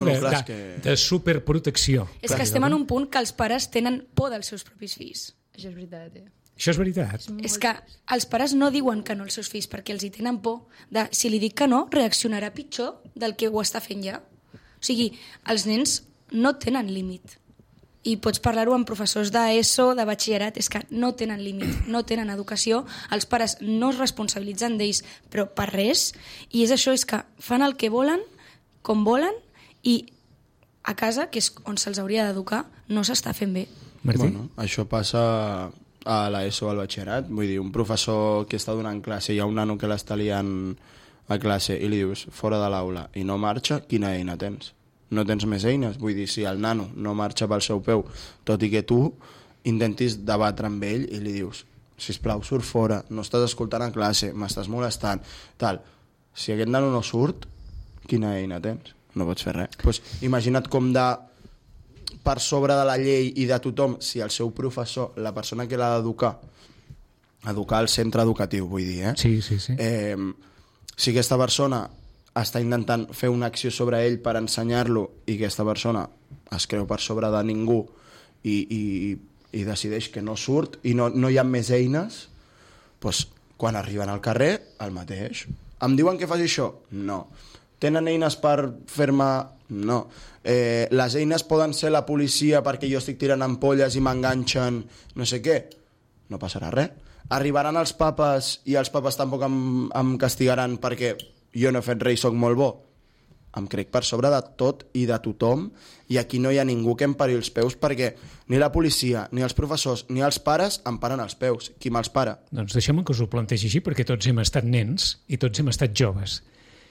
de superprotecció. És que estem en un punt que els pares tenen por dels seus propis fills. Això és veritat, Això és veritat. És que els pares no diuen que no als seus fills perquè els hi tenen por de si li dic que no, reaccionarà pitjor del que ho està fent ja. O sigui, els nens no tenen límit. I pots parlar-ho amb professors d'ESO, de batxillerat, és que no tenen límit, no tenen educació, els pares no es responsabilitzen d'ells, però per res, i és això, és que fan el que volen, com volen, i a casa, que és on se'ls hauria d'educar, no s'està fent bé. Martí? Bueno, això passa a l'ESO o al batxillerat, vull dir, un professor que està donant classe, hi ha un nano que l'està liant a classe i li dius fora de l'aula i no marxa, quina eina tens? No tens més eines, vull dir, si el nano no marxa pel seu peu, tot i que tu intentis debatre amb ell i li dius, sisplau, surt fora, no estàs escoltant a classe, m'estàs molestant, tal. Si aquest nano no surt, quina eina tens? No pots fer res. Pues, imagina't com per sobre de la llei i de tothom, si el seu professor, la persona que l'ha d'educar, educar al centre educatiu, vull dir, Sí. Si aquesta persona està intentant fer una acció sobre ell per ensenyar-lo i aquesta persona es creu per sobre de ningú i decideix que no surt i no hi ha més eines, doncs, quan arriben al carrer, el mateix. Em diuen que faci això? No. Tenen eines per fer-me? No. Les eines poden ser la policia perquè jo estic tirant ampolles i m'enganxen no sé què? No passarà res. Arribaran els papes i els papes tampoc em castigaran perquè jo no he fet res i soc molt bo. Em crec per sobre de tot i de tothom i aquí no hi ha ningú que em pari els peus perquè ni la policia, ni els professors, ni els pares em paren els peus. Qui me'ls para? Doncs deixem que us ho plantegi així perquè tots hem estat nens i tots hem estat joves.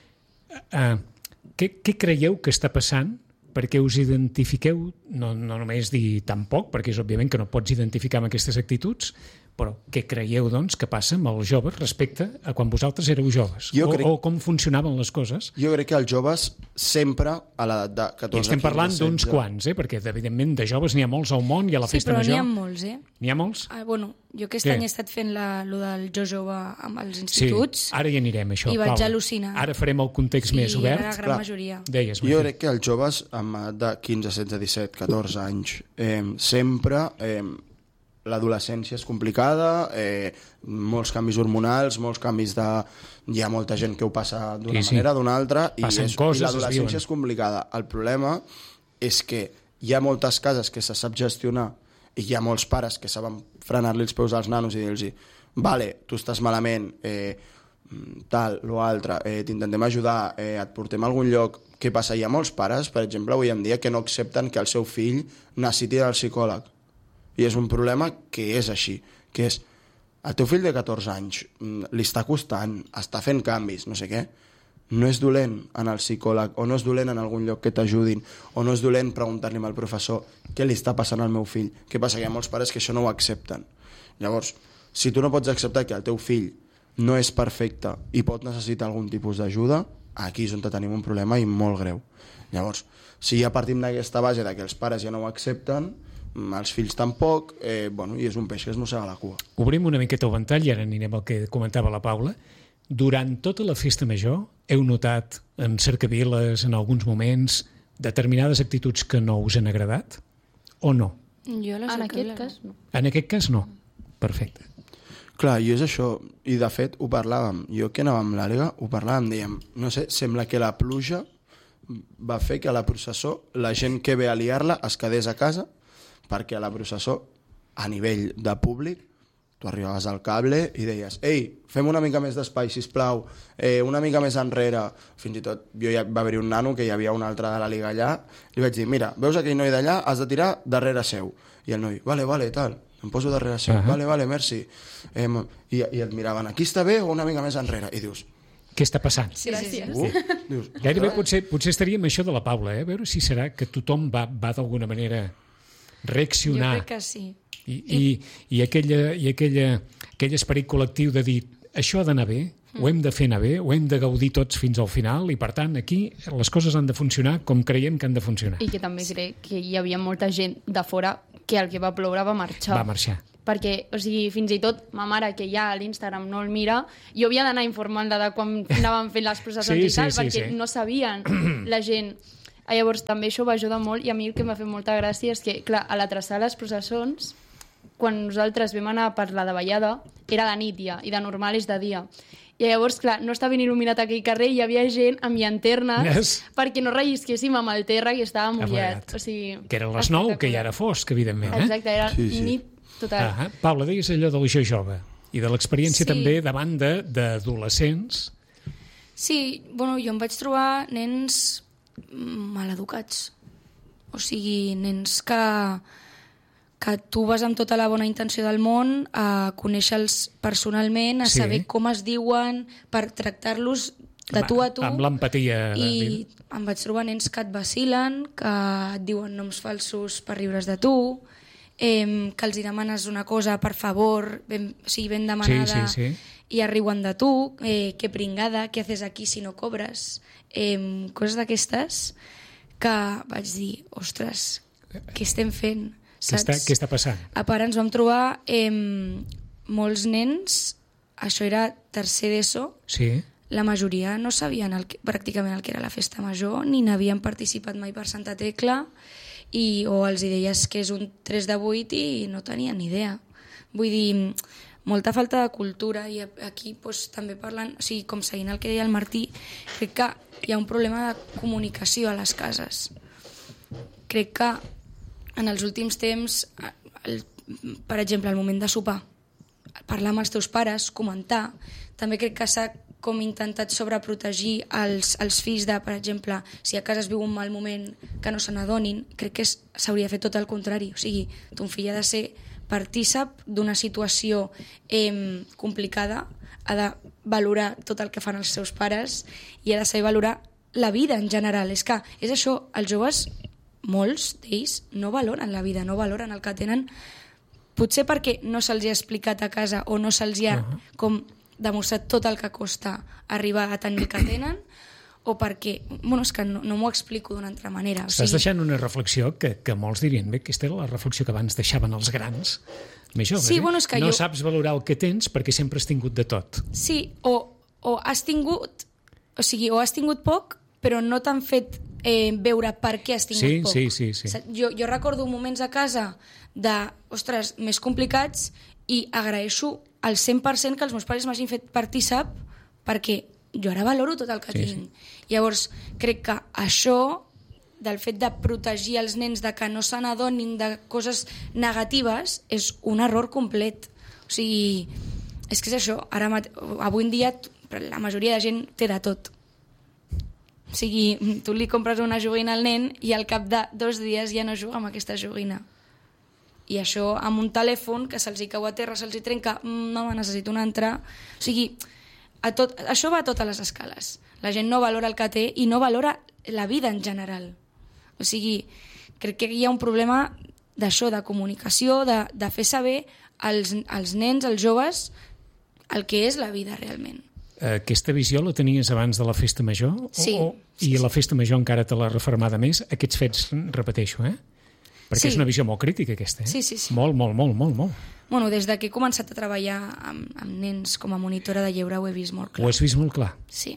Què creieu que està passant perquè us identifiqueu, no només dir tampoc, perquè és òbviament que no pots identificar amb aquestes actituds, però què creieu, doncs, que passa amb els joves respecte a quan vosaltres éreu joves? O com funcionaven les coses? Jo crec que els joves sempre, a l'edat de 14 I estem parlant d'uns quants, perquè evidentment de joves n'hi ha molts al món i a la festa major. Sí, però n'hi ha molts, N'hi ha molts? Bueno, jo aquest any he estat fent lo del Jo Jove amb els instituts. Sí, ara hi anirem, això, i vaig al·lucinar. Ara farem el context més obert. Sí, la gran majoria. Deies, jo crec que els joves amb edat de 15, 16, 17, 14 anys sempre... L'adolescència és complicada, molts canvis hormonals, molts canvis de... Hi ha molta gent que ho passa d'una manera, d'una altra, i l'adolescència és complicada. El problema és que hi ha moltes cases que se sap gestionar i hi ha molts pares que saben frenar-li els peus als nanos i dir-los vale, tu estàs malament, tal, lo altre, t'intentem ajudar, et portem a algun lloc. Què passa? Hi ha molts pares, per exemple, avui en dia, que no accepten que el seu fill necessiti del psicòleg. I és un problema que és així, que és el teu fill de 14 anys li està costant, està fent canvis, no sé què, no és dolent anar al psicòleg o no és dolent en algun lloc que t'ajudin o no és dolent preguntar-li al professor què li està passant al meu fill. Què passa? Que hi ha molts pares que això no ho accepten. Llavors, si tu no pots acceptar que el teu fill no és perfecte i pot necessitar algun tipus d'ajuda, aquí és on tenim un problema i molt greu. Llavors, si ja partim d'aquesta base que els pares ja no ho accepten, els fills tampoc, i és un peix que es mossega la cua. Obrim una miqueta el ventall i ara anirem al que comentava la Paula. Durant tota la festa major heu notat en cercaviles, en alguns moments, determinades actituds que no us han agradat? O no? Jo en aquest cas no. En aquest cas no. Perfecte. Clar, i és això, i de fet ho parlàvem. Jo que anava amb l'Àrega ho parlàvem, dèiem, no sé, sembla que la pluja va fer que a la processó la gent que ve a liar-la es quedés a casa perquè a la processó, a nivell de públic, tu arribaves al cable i deies, ei, fem una mica més d'espai, sisplau, una mica més enrere. Fins i tot va haver-hi un nano que hi havia un altre de la Liga allà, li vaig dir, mira, veus aquell noi d'allà, has de tirar darrere seu. I el noi, vale, tal, em poso darrere seu, vale, merci. I et miraven, aquí està bé o una mica més enrere? I dius, què està passant? Sí, gràcies. Dius, gairebé potser estaríem això de la Paula, a veure si serà que tothom va d'alguna manera reaccionar. Jo crec que sí. I aquell esperit col·lectiu de dir això ha d'anar bé, ho hem de fer anar bé, ho hem de gaudir tots fins al final i per tant aquí les coses han de funcionar com creiem que han de funcionar. I que també crec que hi havia molta gent de fora que el que va ploure va marxar. Va marxar. Perquè, o sigui, fins i tot ma mare, que ja a l'Instagram no el mira, jo havia d'anar informant-la de quan anaven fent les processons i tal, perquè no sabien la gent Llavors també això va ajudar molt, i a mi el que m'ha fet molta gràcia és que, clar, a la traçada de les processons, quan nosaltres vam anar per la davallada, era de nit ja, i de normal és de dia. I llavors, clar, no estava ben il·luminat aquell carrer i hi havia gent amb llanternes perquè no rellisquéssim amb el terra que estava mullat. O sigui, que era les 9, que ja era fosc, evidentment. Exacte, era nit total. Paula, deies allò del jo jove i de l'experiència també davant d'adolescents. Sí, bueno, jo em vaig trobar nens maleducats. O sigui, nens que tu vas amb tota la bona intenció del món a conèixer-los personalment, a saber com es diuen, per tractar-los de tu a tu. Amb l'empatia. I em vaig trobar nens que et vacilen, que et diuen noms falsos per riure's de tu, que els hi demanes una cosa per favor, ben demanada, i arriben de tu, que pringada, què haces aquí si no cobres, coses d'aquestes que vaig dir, ostres, què estem fent? Saps? Què està passant? A part ens vam trobar molts nens, això era tercer d'ESO, la majoria no sabien pràcticament el que era la festa major, ni n'havien participat mai per Santa Tecla, o els deies que és un 3 de 8 i no tenien ni idea. Vull dir, molta falta de cultura, i aquí també parlant, o sigui, com seguint el que deia el Martí, crec que hi ha un problema de comunicació a les cases. Crec que en els últims temps, per exemple, al moment de sopar, parlar amb els teus pares, comentar, també crec que s'ha com intentat sobreprotegir els fills de, per exemple, si a casa es viu un mal moment, que no se n'adonin. Crec que s'hauria de fer tot el contrari. O sigui, ton fill ha de ser partícip d'una situació complicada, ha de valorar tot el que fan els seus pares i ha de saber valorar la vida en general. És que és això, els joves, molts d'ells no valoren la vida, no valoren el que tenen, potser perquè no se'ls ha explicat a casa o no se'ls ha com demostrat tot el que costa arribar a tenir el que tenen, o perquè, bueno, és que no m'ho explico d'una altra manera. Estàs deixant una reflexió que molts dirien, bé, aquesta era la reflexió que abans deixaven els grans, més joves, bueno, és que no saps valorar el que tens perquè sempre has tingut de tot. Sí, o has tingut, o sigui, o has tingut poc, però no t'han fet veure per què has tingut poc. Sí. Jo recordo moments a casa ostres, més complicats, i agraeixo al 100% que els meus pares m'hagin fet partícip, perquè jo ara valoro tot el que tinc. Llavors, crec que això, del fet de protegir els nens de que no se n'adonin de coses negatives, és un error complet. O sigui, és que és això. Avui en dia, la majoria de gent té de tot. O sigui, tu li compres una joguina al nen i al cap de 2 dies ja no juga amb aquesta joguina. I això amb un telèfon que se'ls cau a terra, se'ls trenca, no, necessito un altre. O sigui, això va a totes les escales. La gent no valora el que té i no valora la vida en general. O sigui, crec que hi ha un problema d'això, de comunicació, de fer saber als nens, als joves, el que és la vida realment. Aquesta visió la tenies abans de la festa major? Sí. I la festa major encara te l'ha refermada més? Aquests fets, repeteixo, perquè és una visió molt crítica, aquesta, Sí. Molt. Bueno, des que he començat a treballar amb nens com a monitora de lleure ho he vist molt clar. Ho has vist molt clar? Sí.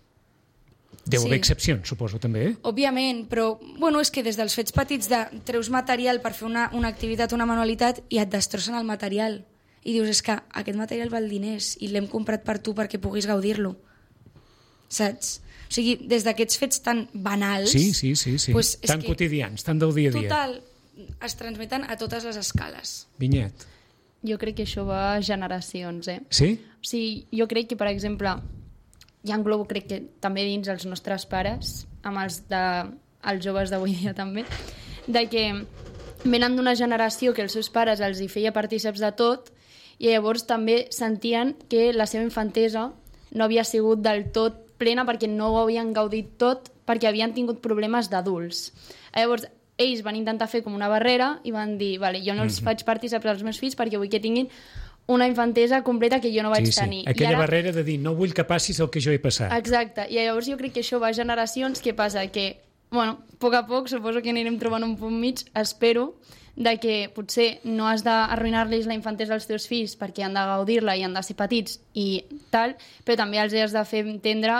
Deu haver excepcions, suposo, també, Òbviament, però bueno, és que des dels fets petits treus material per fer una activitat, una manualitat, i et destrossen el material. I dius, és que aquest material val diners i l'hem comprat per tu perquè puguis gaudir-lo. Saps? O sigui, des d'aquests fets tan banals... Sí. Pues tan quotidians, tan del dia a dia. Total, es transmeten a totes les escales. Vinyet. Jo crec que això va a generacions, Sí? O sigui, jo crec que, per exemple, ja englobo, crec que també dins els nostres pares, amb els joves d'avui dia també, de que venen d'una generació que els seus pares els hi feia partíceps de tot, i llavors també sentien que la seva infantesa no havia sigut del tot plena perquè no ho havien gaudit tot, perquè havien tingut problemes d'adults. Llavors, ells van intentar fer com una barrera i van dir, vale, jo no els faig partíceps als meus fills perquè vull que tinguin una infantesa completa que jo no vaig tenir. Aquella barrera de dir, no vull que passis el que jo he passat. Exacte, i llavors jo crec que això va a generacions. Què passa? Que, bueno, a poc suposo que anirem trobant un punt mig, espero, de que potser no has d'arruïnar-los la infantesa als teus fills perquè han de gaudir-la i han de ser petits i tal, però també els has de fer entendre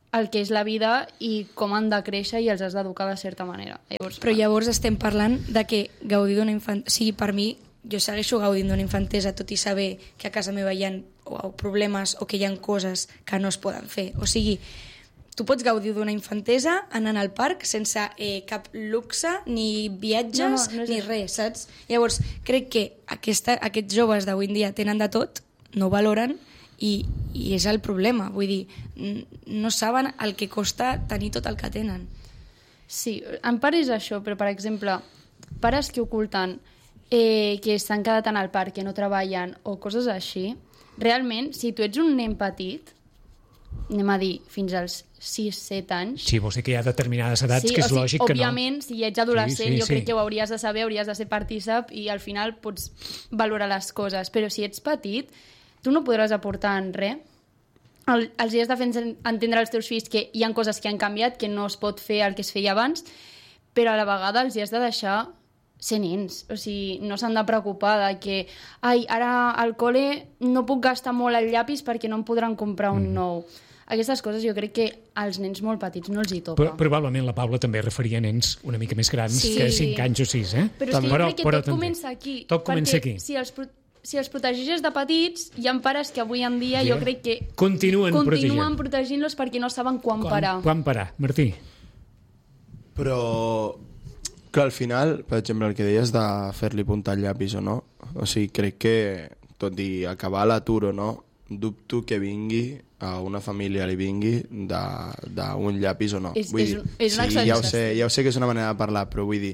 el que és la vida i com han de créixer i els has d'educar de certa manera. Però llavors estem parlant de que gaudir d'una infantesa... O sigui, per mi, jo segueixo gaudint d'una infantesa tot i saber que a casa meva hi ha problemes o que hi ha coses que no es poden fer. O sigui, tu pots gaudir d'una infantesa anant al parc sense cap luxe, ni viatges, no és ni això. res, saps? Llavors, crec que aquests joves d'avui en dia tenen de tot, no ho valoren, i és el problema. Vull dir, no saben el que costa tenir tot el que tenen. Sí, en part és això, però per exemple, pares que oculten que s'han quedat en el parc, que no treballen o coses així, realment, si tu ets un nen petit, anem a dir, fins als 6-7 anys... Sí, vols dir que hi ha determinades edats que és lògic que no. Òbviament, si ets adolescent, jo crec que ho hauries de saber, hauries de ser partícip i al final pots valorar les coses. Però si ets petit, tu no podràs aportar en res. Els has de fer entendre als teus fills que hi ha coses que han canviat, que no es pot fer el que es feia abans, però a la vegada els has de deixar ser nens. O sigui, no s'han de preocupar de que ara al col·le no puc gastar molt el llapis perquè no em podran comprar un nou. Aquestes coses jo crec que als nens molt petits no els hi toca. Probablement la Paula també referia a nens una mica més grans que 5 anys o 6, eh? Però és que jo crec que tot comença aquí. Tot comença aquí. Si els protegeixes de petits, hi ha pares que avui en dia jo crec que continuen protegint-los perquè no saben quan parar. Quan parar, Martí? Però, clar, al final, per exemple, el que deies de fer-li puntar el llapis o no, o sigui, crec que, tot i acabar l'atur o no, dubto que vingui a una família li vingui d'un llapis o no. És una exageració. Ja ho sé que és una manera de parlar, però vull dir,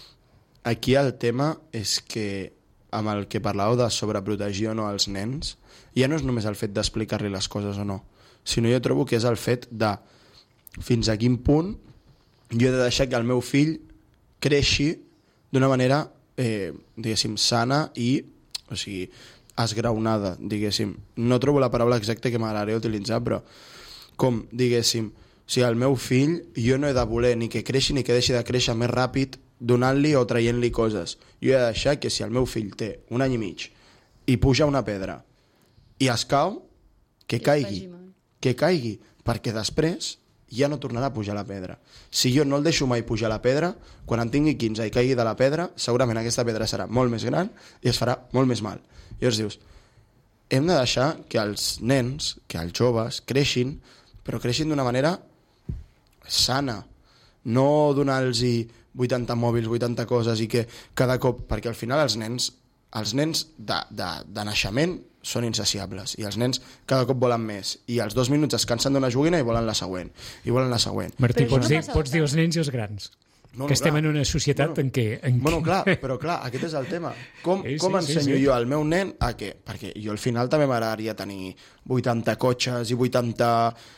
aquí el tema és que amb el que parlàveu de sobreprotegir o no als nens, ja no és només el fet d'explicar-li les coses o no, sinó jo trobo que és el fet de fins a quin punt jo he de deixar que el meu fill creixi d'una manera, diguéssim, sana i, o sigui, esgraonada, diguéssim. No trobo la paraula exacta que m'agradaria utilitzar, però com, diguéssim, o sigui, el meu fill jo no he de voler ni que creixi ni que deixi de créixer més ràpid donant-li o traient-li coses. Jo he de deixar que si el meu fill té 1 any i mig i puja una pedra i es cau, que caigui, perquè després ja no tornarà a pujar la pedra. Si jo no el deixo mai pujar la pedra, quan en tingui 15 i caigui de la pedra, segurament aquesta pedra serà molt més gran i es farà molt més mal. I llavors dius, hem de deixar que els nens, que els joves creixin, però creixin d'una manera sana, no donar-los 80 mòbils, 80 coses i que cada cop, perquè al final els nens de naixement són insaciables i els nens cada cop volen més i als 2 minuts es cansen d'una joguina i volen la següent Martí, pots dir els nens i els grans que estem en una societat en què... Bueno, clar, aquest és el tema. Com ensenyo jo al meu nen a què? Perquè jo al final també m'agradaria tenir 80 cotxes i 80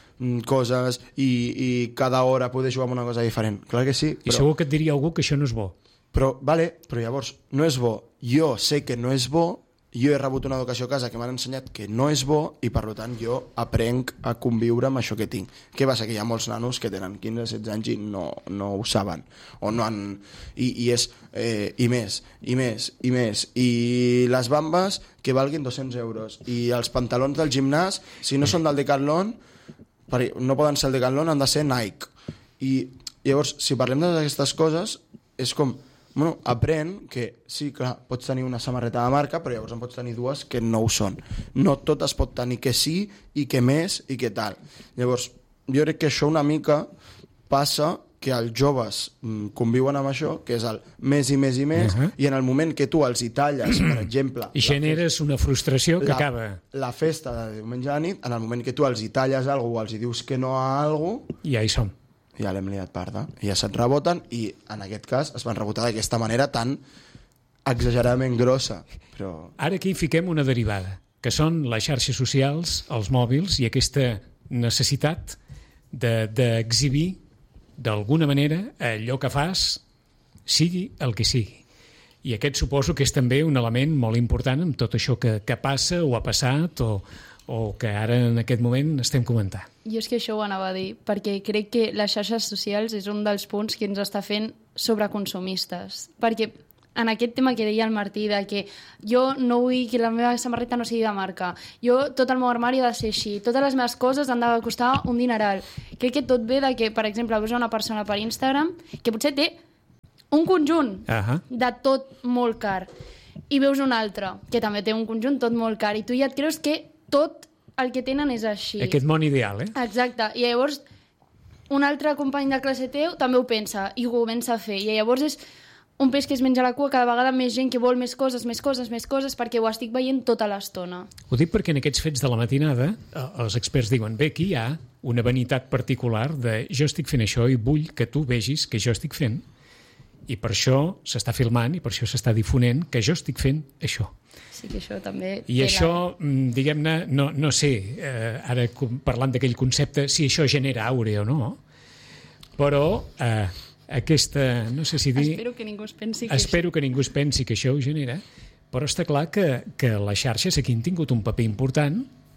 coses i cada hora poder jugar amb una cosa diferent. Clar que sí. I segur que et diria algú que això no és bo. Però llavors no és bo. Jo sé que no és bo, jo he rebut una educació a casa que m'han ensenyat que no és bo i per tant jo aprenc a conviure amb això que tinc. Què passa? Que hi ha molts nanos que tenen 15-16 anys i no ho saben o no han... I més i les bambes que valguin 200 euros i els pantalons del gimnàs, si no són del Decathlon, no poden ser el Decathlon, han de ser Nike. I llavors, si parlem d'aquestes coses, és com... Bueno, aprèn que sí, clar, pots tenir una samarreta de marca, però llavors en pots tenir 2 que no ho són. No tot es pot tenir que sí i que més i que tal. Llavors, jo crec que això una mica passa que els joves conviuen amb això, que és el més i més i més, i en el moment que tu els hi talles, per exemple... I generes una frustració que acaba... La festa de diumenge a la nit, en el moment que tu els hi talles alguna cosa o els hi dius que no a alguna cosa... Ja hi som. Ja l'hem liat parda, ja se't reboten i en aquest cas es van rebotar d'aquesta manera tan exageradament grossa. Però... Ara aquí fiquem una derivada, que són les xarxes socials, els mòbils i aquesta necessitat d'exhibir d'alguna manera allò que fas, sigui el que sigui. I aquest suposo que és també un element molt important amb tot això que passa o ha passat o que ara en aquest moment estem comentant. Jo és que això ho anava a dir, perquè crec que les xarxes socials és un dels punts que ens està fent sobreconsumistes. Perquè en aquest tema que deia el Martí, de que jo no vull que la meva samarreta no sigui de marca, tot el meu armari ha de ser així, totes les meves coses han de costar un dineral. Crec que tot ve de que, per exemple, veus una persona per Instagram que potser té un conjunt de tot molt car, i veus un altre que també té un conjunt tot molt car, i tu ja et creus que tot el que tenen és així. Aquest món ideal, Exacte, i llavors un altre company de classe teu també ho pensa i ho comença a fer, i llavors és un peix que es menja la cua, cada vegada més gent que vol més coses, perquè ho estic veient tota l'estona. Ho dic perquè en aquests fets de la matinada els experts diuen, bé, aquí hi ha una vanitat particular de jo estic fent això i vull que tu vegis que jo estic fent, i per això s'està filmant i per això s'està difonent que jo estic fent això. Sí que això també... I això, diguem-ne, no sé, ara parlant d'aquell concepte, si això genera aure o no, però... aquesta, no sé si dir... Espero que ningú es pensi que això ho genera, però està clar que les xarxes aquí han tingut un paper important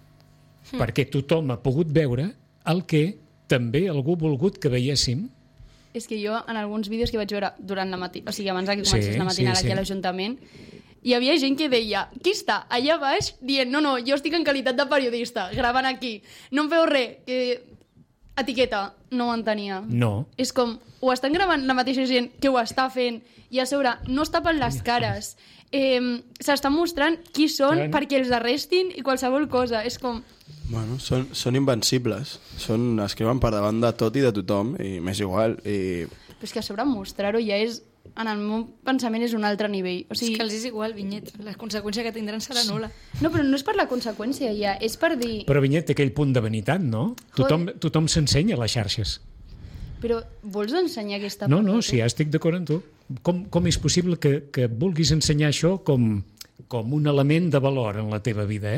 perquè tothom ha pogut veure el que també algú ha volgut que veiéssim. És que jo, en alguns vídeos que vaig veure durant la matinada, o sigui, abans que comencés la matinada aquí a l'Ajuntament, hi havia gent que deia, qui està allà baix dient, no, jo estic en qualitat de periodista, gravant aquí, no em feu res, que etiqueta, no ho entenia. No. És com, ho estan gravant la mateixa gent que ho està fent, i a sobre no es tapen les cares, s'estan mostrant qui són perquè els arrestin i qualsevol cosa, és com... Bueno, són invencibles, es creuen per davant de tot i de tothom, i m'és igual. Però és que a sobre mostrar-ho ja és, en el meu pensament, és un altre nivell. O sigui... És que els és igual, Vinyet, la conseqüència que tindran serà nul·la. No, però no és per la conseqüència ja, és per dir... Però Vinyet té aquell punt de vanitat, no? Tothom s'ensenya a les xarxes. Però vols ensenyar aquesta part? No, sí, ja estic d'acord amb tu. Com és possible que vulguis ensenyar això com un element de valor en la teva vida,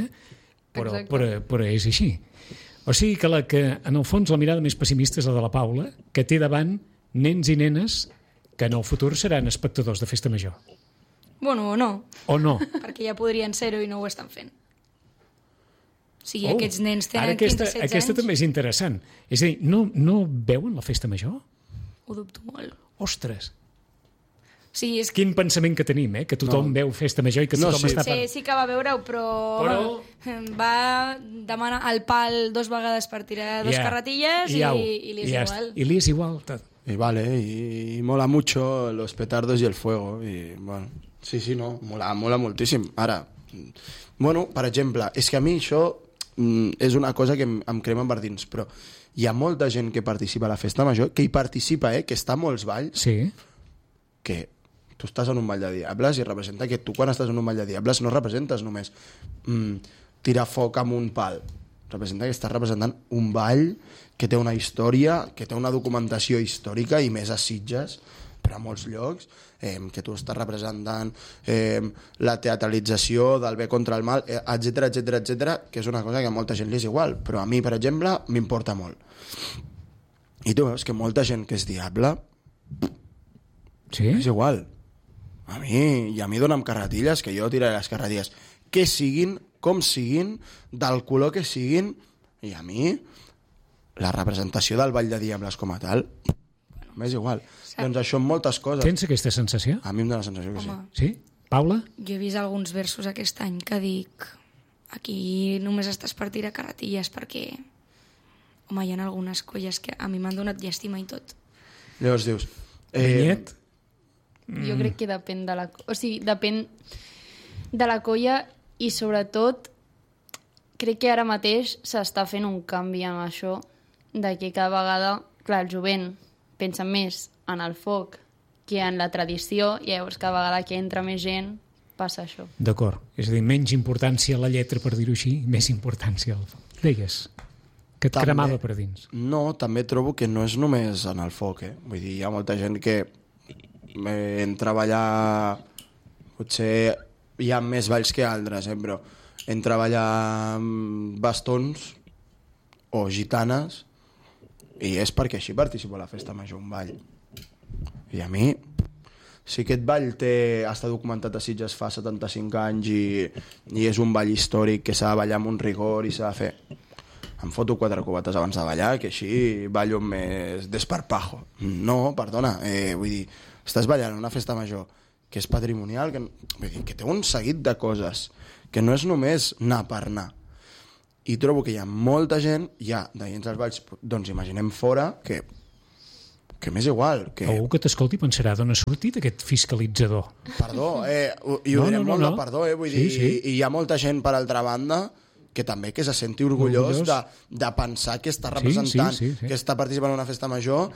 Però és així. O sigui que en el fons la mirada més pessimista és la de la Paula, que té davant nens i nenes que en el futur seran espectadors de festa major. Bueno, o no. O no. Perquè ja podrien ser-ho i no ho estan fent. O sigui, aquests nens tenen 15-16 anys... Aquesta també és interessant. És a dir, no veuen la festa major? Ho dubto molt. Ostres! Sí, és... Quin pensament que tenim, que tothom veu festa major i que tothom està... Sí que va veure-ho, però va demanar el pal 2 vegades per tirar 2 carretilles i li és igual. I li és igual. Y vale, y mola mucho los petardos y el fuego. Y bueno, sí, no, mola moltíssim. Ara, bueno, per exemple, és que a mi això és una cosa que em crema per dins, però hi ha molta gent que participa a la festa major, que hi participa, que està a molts balls, que tu estàs en un ball de diables i representa que tu quan estàs en un ball de diables no representes només tirar foc amb un pal, representa que estàs representant un ball que té una història, que té una documentació històrica i més a Sitges, però a molts llocs, que tu estàs representant la teatralització del bé contra el mal, etc, que és una cosa que a molta gent li és igual, però a mi, per exemple, m'importa molt. I tu veus que molta gent que és diable és igual. A mi dona'm carretilles, que jo tiraré les carretilles que siguin, com siguin, del color que siguin, i a mi la representació del Ball de Diables com a tal m'és igual. Doncs això en moltes coses. Tens aquesta sensació? A mi em dóna la sensació que sí. Sí? Paula? Jo he vist alguns versos aquest any que dic aquí només estàs per tirar carretilles perquè hi ha algunes colles que a mi m'han donat llàstima i tot. Llavors dius... Vinyet? Jo crec que depèn de la... O sigui, depèn de la colla i sobretot crec que ara mateix s'està fent un canvi amb això de que cada vegada, clar, el jovent pensa més en el foc que en la tradició i llavors cada vegada que entra més gent passa això. D'acord. És a dir, menys importància a la lletra, per dir-ho així, més importància al foc. Deies que et cremava per dins. No, també trobo que no és només en el foc, Vull dir, hi ha molta gent que en treballar potser hi ha més balls que altres, però en treballar amb bastons o gitanes i és perquè així participa a la festa major un ball. I a mi, si aquest ball està documentat a Sitges fa 75 anys i és un ball històric que s'ha de ballar amb un rigor i s'ha de fer, em foto 4 cubates abans de ballar, que així ballo més desparpajo. No, perdona, vull dir, estàs ballant una festa major que és patrimonial, vull dir, que té un seguit de coses, que no és només anar per anar. I trobo que hi ha molta gent, ja de dins dels valls, doncs imaginem fora, que m'és igual. Que... Algú que t'escolti pensarà d'on ha sortit aquest fiscalitzador. Perdó, i ho direm molt de perdó, vull dir, i hi ha molta gent, per altra banda, que també que se senti orgullós de pensar que està representant, que està participant en una festa major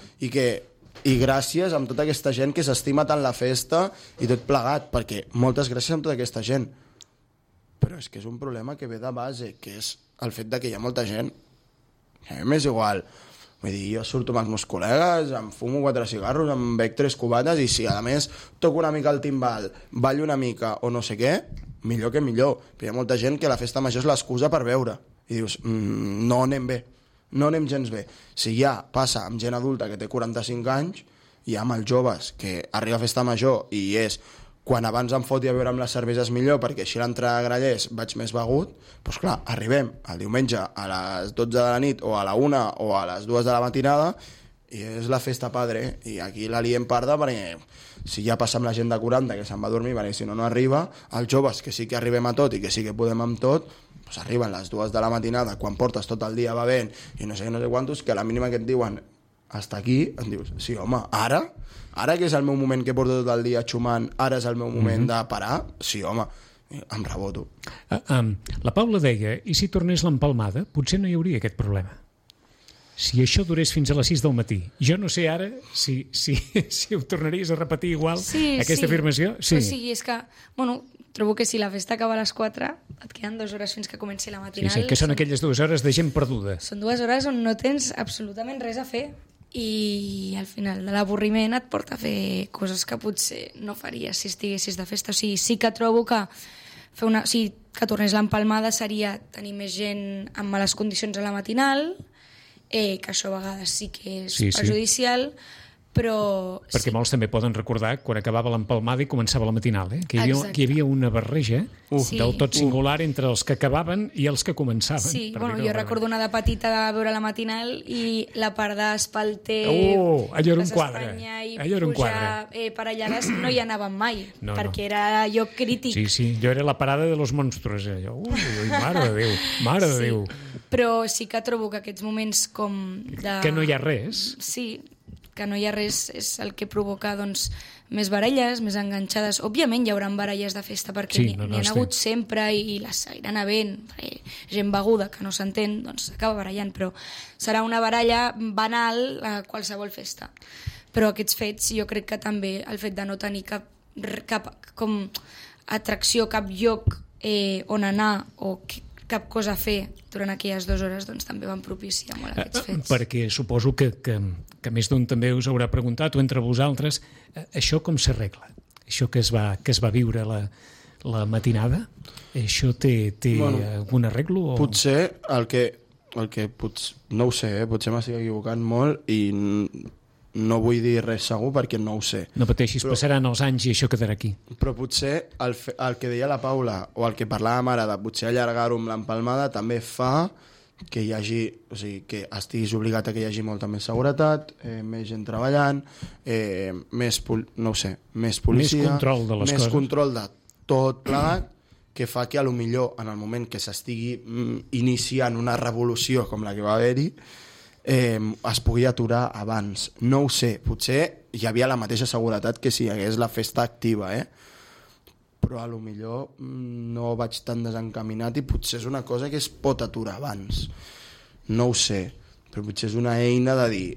i gràcies amb tota aquesta gent que s'estima tant la festa i tot plegat, perquè moltes gràcies amb tota aquesta gent. Però és que és un problema que ve de base, que és el fet de que hi ha molta gent que a mi m'és igual. Vull dir, jo surto amb els meus col·legues, em fumo 4 cigarros, em bec 3 cubates i si a més toco una mica el timbal, ballo una mica o no sé què, millor que millor. Però hi ha molta gent que la festa major és l'excusa per beure. I dius, no anem bé, no anem gens bé. Si ja passa amb gent adulta que té 45 anys, i amb els joves que arriba a festa major i és quan abans em foti a beure amb les cerveses millor perquè així l'entrada a Grallers vaig més begut, doncs clar, arribem el diumenge a les 12 de la nit o a la 1 o a les 2 de la matinada i és la festa padre i aquí la liem parda perquè si ja passa amb la gent de 40 que se'n va a dormir perquè si no arriba, els joves que sí que arribem a tot i que sí que podem amb tot, doncs arriben les 2 de la matinada quan portes tot el dia bevent i no sé quantos, que a la mínima que et diuen hasta aquí, em dius, sí home, ara que és el meu moment que porto tot el dia xumant, ara és el meu moment de parar, sí home, em reboto. La Paula deia, i si tornés l'empalmada, potser no hi hauria aquest problema. Si això durés fins a les 6 del matí. Jo no sé ara si ho tornaries a repetir igual, aquesta afirmació. Sí. O sigui, és que, trobo que si la festa acaba a les 4, et queden 2 hores fins que comenci la matinal. Sí, que són aquelles 2 hores de gent perduda. Són 2 hores on no tens absolutament res a fer i al final de l'avorriment et porta a fer coses que potser no faries si estiguessis de festa. O sigui, sí que trobo que que tornés l'empalmada seria tenir més gent amb males condicions a la matinal, que això a vegades sí que és perjudicial, però... Perquè molts també poden recordar quan acabava l'empalmada i començava la matinal, que hi havia una barreja del tot singular entre els que acabaven i els que començaven. Sí, jo recordo una de petita de veure la matinal i la part d'Espalter, allò era un quadre. I pujar parellades no hi anàvem mai, perquè era allò crític. Sí, jo era la parada de los monstruos. Mare de Déu, mare de Déu. Però sí que trobo que aquests moments com de... Que no hi ha res. Sí, que no hi ha res és el que provoca més baralles, més enganxades. Òbviament hi haurà baralles de festa perquè n'hi ha hagut sempre i les seguiran havent. Gent beguda que no s'entén, doncs s'acaba barallant, però serà una baralla banal a qualsevol festa. Però aquests fets jo crec que també el fet de no tenir cap com atracció, cap lloc on anar o cap cosa a fer durant aquelles 2 hores, doncs també van propiciar molt aquests fets. Perquè suposo que més d'un també us haurà preguntat, o entre vosaltres, això com s'arregla? Això que es va viure la matinada, això té algun arreglo? O... Potser el que no ho sé, potser m'estic equivocant molt i no vull dir res segur perquè no ho sé. No pateixis, passaran els anys i això quedarà aquí. Però potser el que deia la Paula o el que parlàvem ara de potser allargar-ho amb l'empalmada també fa que hi hagi, o sigui, que estiguis obligat a que hi hagi molta més seguretat, més gent treballant, més policia, més control de les coses. Més control de tot plegat, que fa que a lo millor en el moment que s'estigui iniciant una revolució com la que va haver-hi es pugui aturar abans. No ho sé, potser hi havia la mateixa seguretat que si hi hagués la festa activa, però a lo millor no vaig tan desencaminat i potser és una cosa que es pot aturar abans. No ho sé, però potser és una eina de dir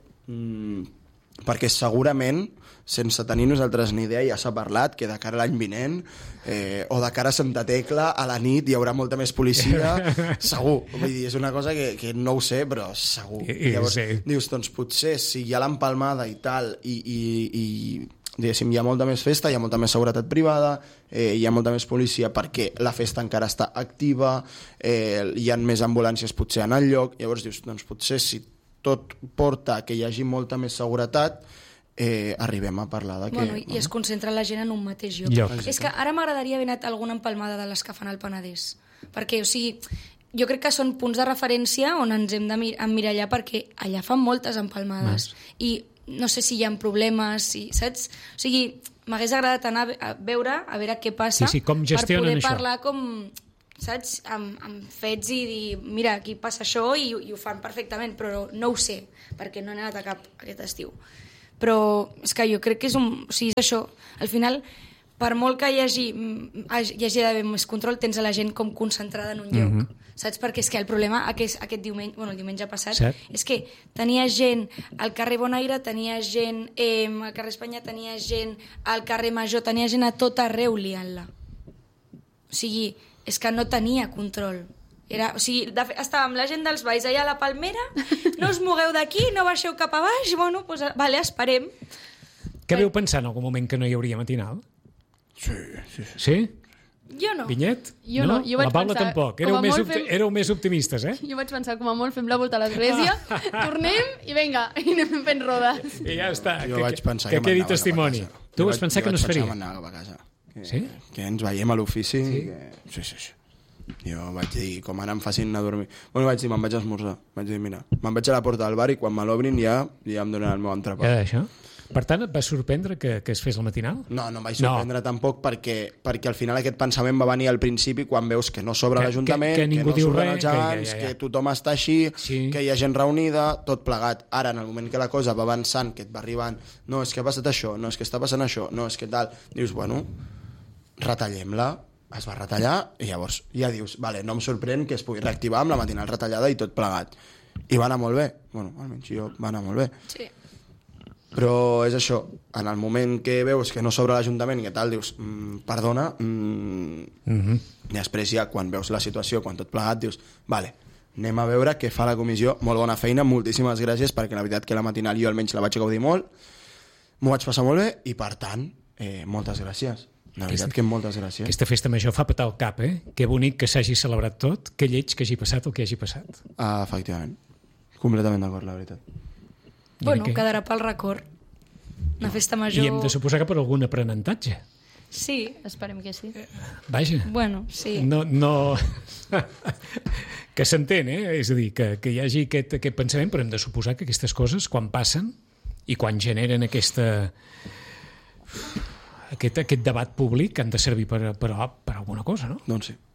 perquè segurament sense tenir nosaltres ni idea ja s'ha parlat que de cara a l'any vinent o de cara a Santa Tecla a la nit hi haurà molta més policia segur, vull dir, és una cosa que no ho sé però segur. Llavors dius, doncs potser si hi ha l'empalmada i tal i diguéssim, hi ha molta més festa, hi ha molta més seguretat privada, hi ha molta més policia perquè la festa encara està activa, hi ha més ambulàncies potser en el lloc, llavors dius, doncs potser si tot porta que hi hagi molta més seguretat arribem a parlar de que... I es concentra la gent en un mateix lloc. És que ara m'agradaria haver anat a alguna empalmada de les que fan al Penedès, perquè, o sigui, jo crec que són punts de referència on ens hem d'emmirallar perquè allà fan moltes empalmades i no sé si hi ha problemes, saps? O sigui, m'hagués agradat anar a veure què passa com gestionen per poder això. parlar saps? Amb fets i dir, mira, aquí passa això i ho fan perfectament, però no ho sé, perquè no he anat a cap aquest estiu. Però és que jo crec que és és això. Al final, per molt que hi hagi d'haver més control, tens a la gent com concentrada en un lloc. Saps? Perquè és que el problema aquest diumenge, el diumenge passat, és que tenia gent al carrer Bonaire, tenia gent al carrer Espanya, tenia gent al carrer Major, tenia gent a tot arreu liant-la. O sigui, és que no tenia control. Estava amb la gent dels Valls allà a la Palmera, no us mogueu d'aquí, no baixeu cap a baix, bueno, doncs, vale, esperem. Què veu pensar en algun moment que no hi hauria matinal? Sí? Jo no. Vinyet? Jo no, jo vaig la Paula pensar, tampoc. com a molt Éreu més optimistes, eh? Jo vaig pensar, com a molt, fem la volta a l'església, tornem i vinga, i anem fent rodes. I ja està, Jo vaig pensar que quedi m'anava testimoni. cap a casa. Tu vas pensar que no es faria? Jo vaig pensar que m'anava cap a casa. Sí? Que ens veiem a l'ofici. Sí. Jo vaig dir, com ara em facin anar a dormir. Bueno, vaig dir, me'n vaig a esmorzar. Vaig dir, mira, me'n vaig a la porta del bar i quan me l'obrin ja em donaran el meu entrepà. Això? Per tant, et va sorprendre que es fes el matinal? No em vaig sorprendre tampoc perquè al final aquest pensament va venir al principi quan veus que no s'obre l'Ajuntament, que ningú no diu s'obren res, els gegants, que tothom està així, que hi ha gent reunida, tot plegat. Ara, en el moment que la cosa va avançant, que et va arribant, no, és que ha passat això, no, és que està passant això, no, és que tal, dius, bueno, retallem-la, es va retallar i llavors ja dius, vale, no em sorprèn que es pugui reactivar amb la matinal retallada i tot plegat. I va anar molt bé, bueno, almenys jo va anar molt bé. Sí. Però és això, en el moment que veus que no s'obre l'Ajuntament i que tal, dius, perdona, i després ja quan veus la situació, quan tot plegat, dius, vale, anem a veure què fa la comissió, molt bona feina, moltíssimes gràcies, perquè la veritat que la matinal jo almenys la vaig gaudir molt, m'ho vaig passar molt bé i per tant, moltes gràcies. La veritat que moltes gràcies. Aquesta festa major fa petar el cap, eh? Que bonic que s'hagi celebrat tot, que lleig que hagi passat el que hagi passat. Efectivament. Completament d'acord, la veritat. Bueno, quedarà pel record. Una festa major... I hem de suposar que per algun aprenentatge. Sí. Esperem que sí. Vaja. Bueno, sí. No... que s'entén, eh? És a dir, que hi hagi aquest pensament, però hem de suposar que aquestes coses, quan passen i quan generen aquest debat públic, han de servir per alguna cosa, no? Doncs sí.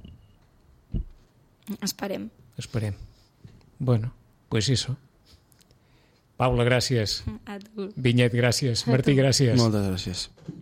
Esperem. Bueno, pues eso. Paula, gràcies. A tu. Vinyet, gràcies. Martí, gràcies. Moltes gràcies.